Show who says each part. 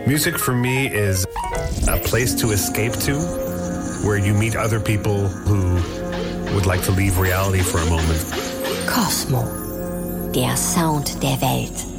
Speaker 1: Music for me is a place to escape to, where you meet other people who would like to leave reality for a moment.
Speaker 2: Kosmo, der Sound der Welt.